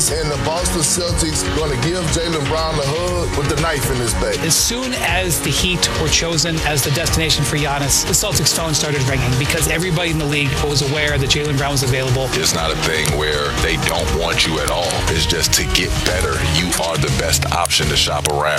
Hornets and the Boston Celtics going to give Jaylen Brown a hug with the knife in his back. As soon as the Heat were chosen as the destination for Giannis, the Celtics phone started ringing because everybody in the league was aware that Jaylen Brown was available. It's not a thing where they don't want you at all. It's just to get better. You are the best option to shop around.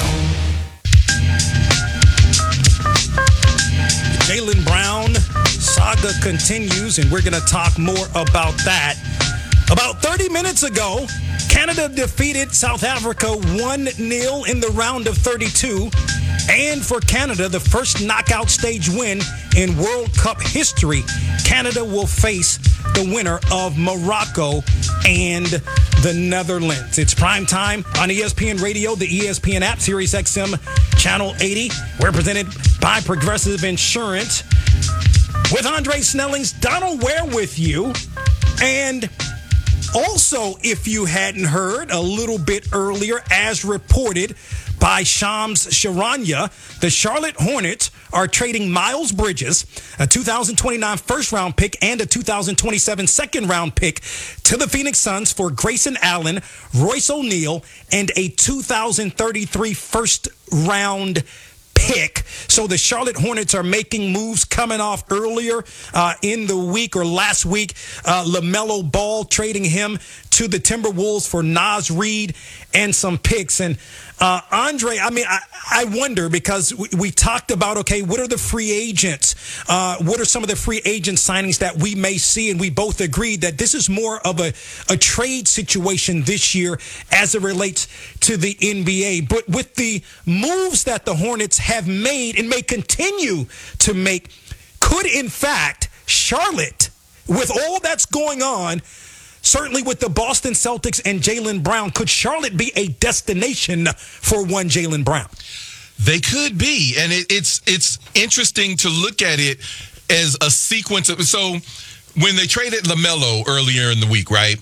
Jaylen Brown saga continues, and we're going to talk more about that. About 30 minutes ago, Canada defeated South Africa 1-0 in the round of 32. And for Canada, the first knockout stage win in World Cup history, Canada will face the winner of Morocco and the Netherlands. It's prime time on ESPN Radio, the ESPN app, Sirius XM, Channel 80. We're presented by Progressive Insurance. With Andre Snelling's Donald Ware with you. And also, if you hadn't heard a little bit earlier, as reported by Shams Charania, the Charlotte Hornets are trading Miles Bridges, a 2029 first-round pick and a 2027 second-round pick, to the Phoenix Suns for Grayson Allen, Royce O'Neal, and a 2033 first-round pick. So the Charlotte Hornets are making moves coming off earlier in the week or last week. LaMelo Ball trading him to the Timberwolves for Naz Reid and some picks. And Andre, I wonder, because we talked about, okay, what are the free agents? What are some of the free agent signings that we may see? And we both agreed that this is more of a trade situation this year as it relates to the NBA. But with the moves that the Hornets have made and may continue to make, could in fact Charlotte, with all that's going on, certainly with the Boston Celtics and Jaylen Brown, could Charlotte be a destination for one Jaylen Brown? They could be, and it's interesting to look at it as a sequence of. So when they traded LaMelo earlier in the week, right?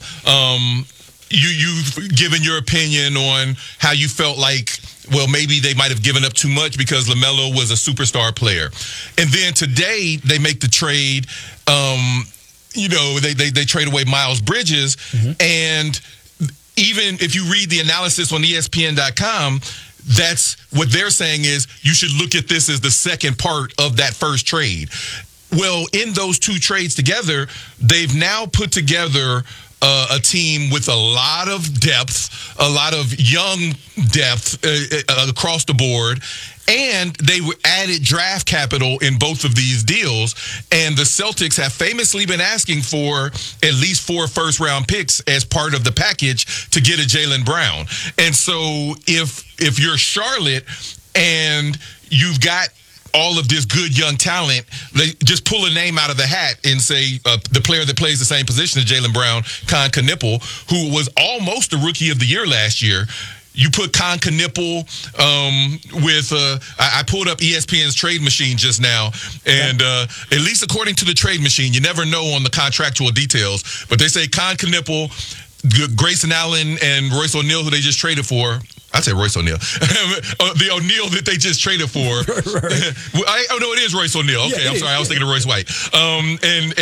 You've given your opinion on how you felt like, well, maybe they might have given up too much because LaMelo was a superstar player, and then today they make the trade. They trade away Miles Bridges, and even if you read the analysis on ESPN.com, that's what they're saying is you should look at this as the second part of that first trade. Well, in those two trades together, they've now put together a team with a lot of depth, a lot of young depth across the board. And they added draft capital in both of these deals. And the Celtics have famously been asking for at least 4 first-round picks as part of the package to get a Jaylen Brown. And so if you're Charlotte and you've got all of this good young talent, they just pull a name out of the hat and say the player that plays the same position as Jaylen Brown, Con Knipple, who was almost the Rookie of the Year last year. You put Con Knipple with I pulled up ESPN's trade machine just now, and at least according to the trade machine, you never know on the contractual details, but they say Con Knipple, Grayson Allen, and Royce O'Neal, who they just traded for. I said Royce O'Neal. The O'Neal that they just traded for. Right. Oh, no, it is Royce O'Neal. Okay, I'm sorry. I was thinking of Royce White. And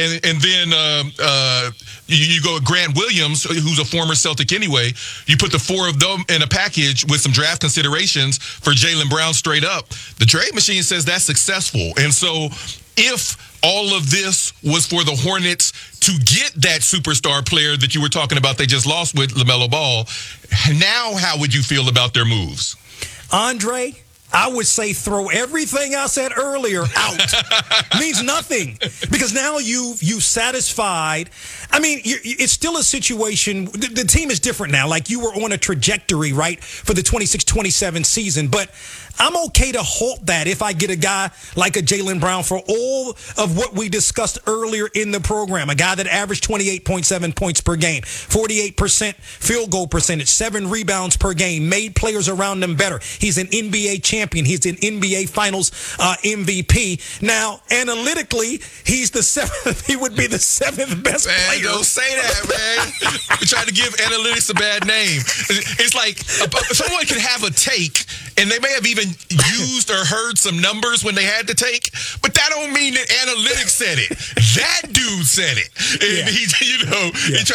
then you go with Grant Williams, who's a former Celtic anyway. You put the 4 of them in a package with some draft considerations for Jaylen Brown straight up. The trade machine says that's successful. And so if all of this was for the Hornets to get that superstar player that you were talking about they just lost with LaMelo Ball, now how would you feel about their moves? Andre, I would say throw everything I said earlier out. Means nothing. Because now you've satisfied. I mean, it's still a situation. The team is different now. Like, you were on a trajectory, right, for the 26-27 season. But I'm okay to halt that if I get a guy like a Jaylen Brown for all of what we discussed earlier in the program. A guy that averaged 28.7 points per game, 48% field goal percentage, 7 rebounds per game, made players around him better. He's an NBA champion. He's an NBA Finals MVP. Now, analytically, he's the 7th. He would be the 7th best player. Don't say that, man. You're trying to give analytics a bad name. It's like someone could have a take, and they may have even used or heard some numbers when they had to take, but that don't mean that analytics said it. That dude said it. And he